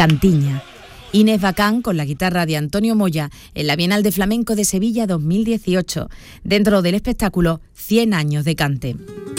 Cantiña. Inés Bacán con la guitarra de Antonio Moya en la Bienal de Flamenco de Sevilla 2018, dentro del espectáculo 100 años de cante.